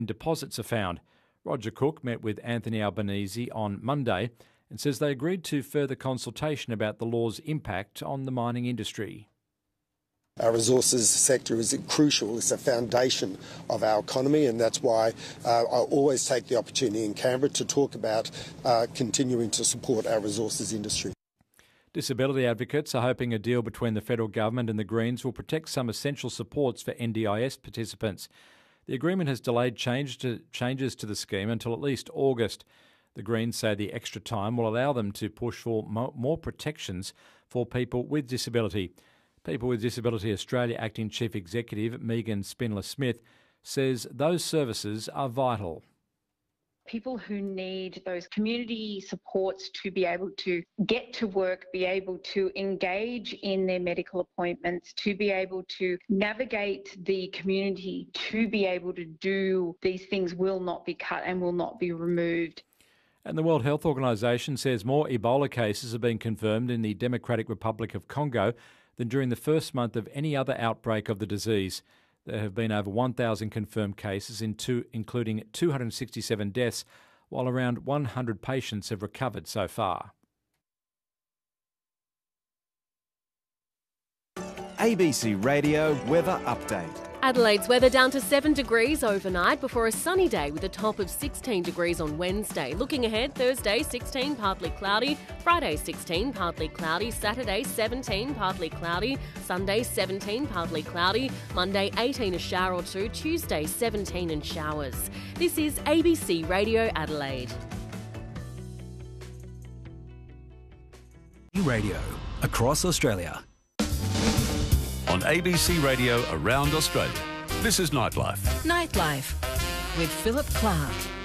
deposits are found. Roger Cook met with Anthony Albanese on Monday and says they agreed to further consultation about the law's impact on the mining industry. Our resources sector is crucial. It's a foundation of our economy, and that's why I always take the opportunity in Canberra to talk about continuing to support our resources industry. Disability advocates are hoping a deal between the federal government and the Greens will protect some essential supports for NDIS participants. The agreement has delayed changes to the scheme until at least August. The Greens say the extra time will allow them to push for more protections for people with disability. People with Disability Australia Acting Chief Executive Megan Spindler-Smith says those services are vital. People who need those community supports to be able to get to work, be able to engage in their medical appointments, to be able to navigate the community, to be able to do these things will not be cut and will not be removed. And the World Health Organization says more Ebola cases have been confirmed in the Democratic Republic of Congo than during the first month of any other outbreak of the disease. There have been over 1,000 confirmed cases, including 267 deaths, while around 100 patients have recovered so far. ABC Radio Weather Update. Adelaide's weather down to 7 degrees overnight before a sunny day with a top of 16 degrees on Wednesday. Looking ahead, Thursday 16 partly cloudy, Friday 16 partly cloudy, Saturday 17 partly cloudy, Sunday 17 partly cloudy, Monday 18 a shower or two, Tuesday 17 and showers. This is ABC Radio Adelaide. Radio across Australia. On ABC Radio around Australia, this is Nightlife. Nightlife with Philip Clark.